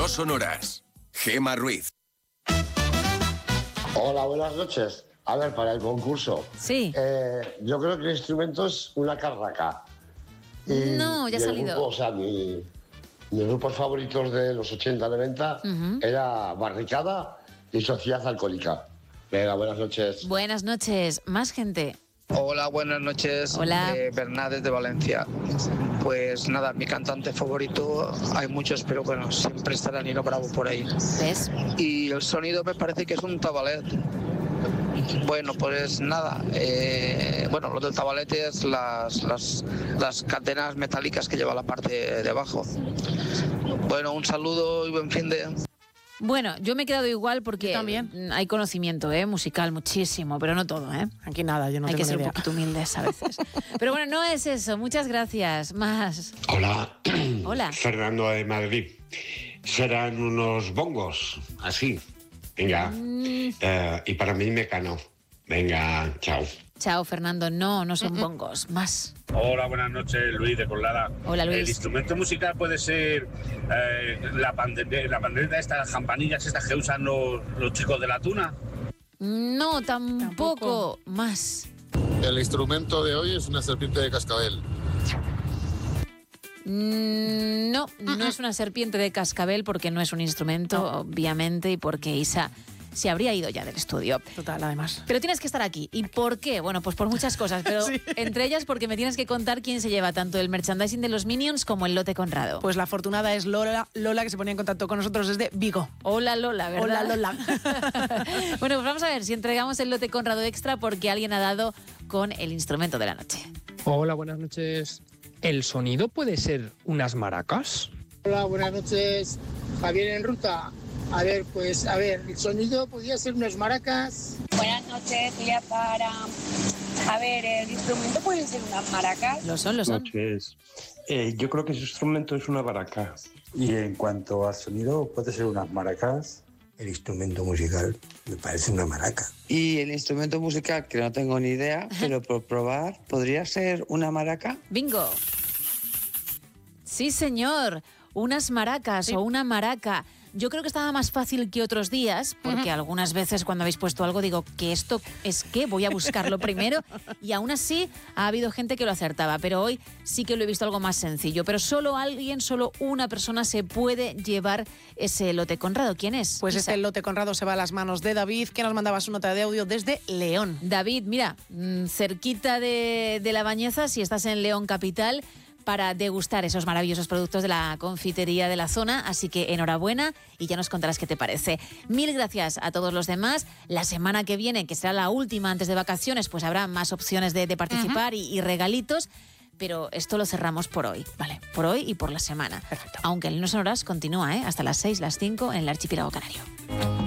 No sonoras. Gema Ruiz. Hola, buenas noches. A ver, para el concurso. Sí. Yo creo que el instrumento es una carraca. Y No, ya ha salido. Grupo, o sea, mis grupos favoritos de los 80-90 era Barricada y Sociedad Alcohólica. Venga, buenas noches. Buenas noches. Más gente. Hola, buenas noches. Hola. Bernades de Valencia. Pues nada, mi cantante favorito, hay muchos, pero bueno, siempre estará Nino Bravo por ahí. ¿Ves? Y el sonido me parece que es un tabalet. Bueno, pues nada, bueno, lo del tabalet es las cadenas metálicas que lleva la parte de abajo. Bueno, un saludo y buen fin de... Bueno, yo me he quedado igual porque también. hay conocimiento musical muchísimo, pero no todo. Aquí nada, yo no Hay tengo que ser ni idea. un poquito humildes a veces. Pero bueno, no es eso. Muchas gracias. Más. Hola. Hola. Fernando de Madrid. Serán unos bongos, así. Venga. Y para mí Mecano. Venga, chao. Chao, Fernando. No son bongos. Más. Hola, buenas noches, Luis de Colada. Hola, Luis. El instrumento musical puede ser la pandereta, estas campanillas estas que usan los chicos de la tuna. No, tampoco. Más. El instrumento de hoy es una serpiente de cascabel. No es una serpiente de cascabel porque no es un instrumento, obviamente, y porque Isa se habría ido ya del estudio. Total, además. Pero tienes que estar aquí. ¿Y por qué? Bueno, pues por muchas cosas, pero Sí. entre ellas porque me tienes que contar quién se lleva tanto el merchandising de los Minions como el lote Conrado. Pues la afortunada es Lola, que se ponía en contacto con nosotros desde Vigo. Hola Lola, ¿verdad? Hola, Lola. Bueno, pues vamos a ver si entregamos el lote Conrado Extra porque alguien ha dado con el instrumento de la noche. Hola, buenas noches. ¿El sonido puede ser unas maracas? Hola, buenas noches. Javier en ruta. A ver, el sonido podría ser unas maracas. Buenas noches, día para... A ver, el instrumento puede ser unas maracas. Lo son. Noches. Yo creo que ese instrumento es una baraca. Y en cuanto al sonido, puede ser unas maracas. El instrumento musical me parece una maraca. Y el instrumento musical, que no tengo ni idea, pero por probar, ¿podría ser una maraca? Bingo. Sí, señor. Unas maracas o una maraca. Yo creo que estaba más fácil que otros días, porque algunas veces cuando habéis puesto algo digo, ¿que esto es qué? Voy a buscarlo primero. Y aún así ha habido gente que lo acertaba, pero hoy sí que lo he visto algo más sencillo. Pero solo una persona se puede llevar ese lote Conrado. ¿Quién es? Pues Isa. este lote Conrado se va a las manos de David, que nos mandaba su nota de audio desde León. David, mira, cerquita de La Bañeza, si estás en León Capital, para degustar esos maravillosos productos de la confitería de la zona. Así que enhorabuena y ya nos contarás qué te parece. Mil gracias a todos los demás. La semana que viene, que será la última antes de vacaciones, pues habrá más opciones de participar y regalitos. Pero esto lo cerramos por hoy, ¿vale? Por hoy y por la semana. Perfecto. Aunque el No Sonoras continúa, hasta las 6, las 5 en el Archipiélago Canario.